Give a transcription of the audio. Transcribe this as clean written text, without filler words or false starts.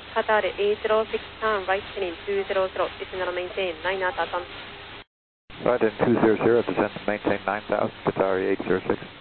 Qatar 806, turn right heading 200, descend and maintain 9 at Atom. Right in 200, descend and maintain 9000, Qatar 806.